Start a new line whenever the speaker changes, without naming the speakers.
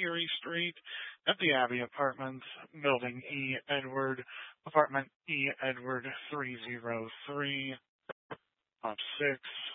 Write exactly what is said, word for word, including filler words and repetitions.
Erie Street at the Abbey Apartments, Building E. Edward, Apartment E. Edward three oh three, Lot six,